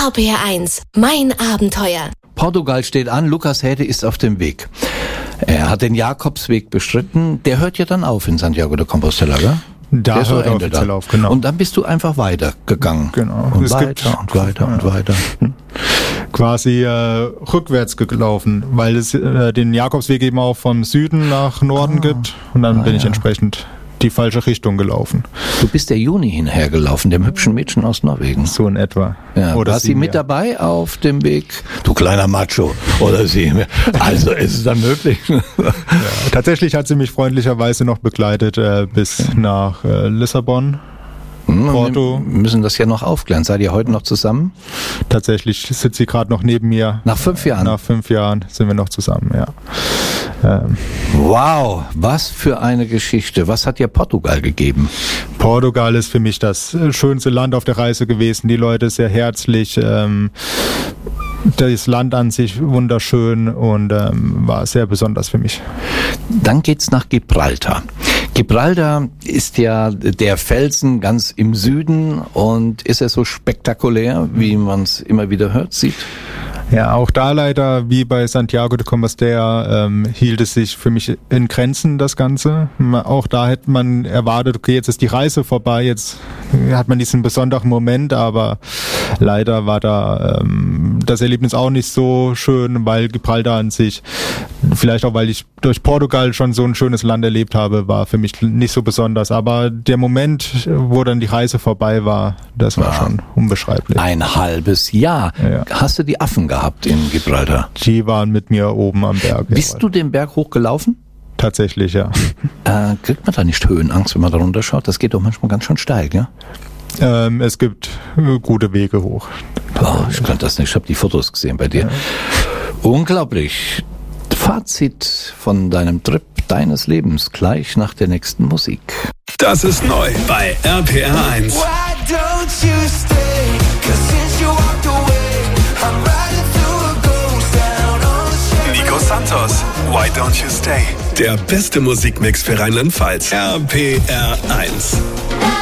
RPR1, mein Abenteuer. Portugal steht an, Lukas Häde ist auf dem Weg. Er hat den Jakobsweg bestritten, der hört ja dann auf in Santiago de Compostela, gell? Da hört er offiziell auf, genau. Und dann bist du einfach weitergegangen. Genau. Und weiter. Quasi rückwärts gelaufen, weil es den Jakobsweg eben auch vom Süden nach Norden gibt. Und dann bin ich entsprechend die falsche Richtung gelaufen. Du bist der Juni hinhergelaufen, dem hübschen Mädchen aus Norwegen. So in etwa. Ja, war sie mit dabei auf dem Weg? Du kleiner Macho. Oder sie? Also ist es dann möglich? Ja, tatsächlich hat sie mich freundlicherweise noch begleitet bis nach Lissabon. Porto. Wir müssen das ja noch aufklären. Seid ihr heute noch zusammen? Tatsächlich sitzt sie gerade noch neben mir. Nach 5 Jahren? Nach 5 Jahren sind wir noch zusammen, ja. Wow, was für eine Geschichte. Was hat dir Portugal gegeben? Portugal ist für mich das schönste Land auf der Reise gewesen. Die Leute sehr herzlich. Das Land an sich wunderschön und war sehr besonders für mich. Dann geht's nach Gibraltar. Gibraltar ist ja der Felsen ganz im Süden und ist er so spektakulär, wie man es immer wieder hört, sieht? Ja, auch da leider, wie bei Santiago de Compostela, hielt es sich für mich in Grenzen, das Ganze. Auch da hätte man erwartet, okay, jetzt ist die Reise vorbei, jetzt hat man diesen besonderen Moment, aber leider war da das Erlebnis auch nicht so schön, weil Gibraltar an sich, vielleicht auch weil ich durch Portugal schon so ein schönes Land erlebt habe, war für mich nicht so besonders. Aber der Moment, wo dann die Reise vorbei war, das war schon unbeschreiblich. Ein halbes Jahr. Ja. Hast du die Affen gehabt in Gibraltar? Die waren mit mir oben am Berg. Bist du den Berg hochgelaufen? Tatsächlich, ja. Kriegt man da nicht Höhenangst, wenn man da runterschaut? Das geht doch manchmal ganz schön steil, ja? Es gibt gute Wege hoch. Oh, ich kann das nicht. Ich habe die Fotos gesehen bei dir. Ja. Unglaublich. Fazit von deinem Trip deines Lebens gleich nach der nächsten Musik. Das ist neu bei RPR1. Nico Santos, Why Don't You Stay? Der beste Musikmix für Rheinland-Pfalz. RPR1.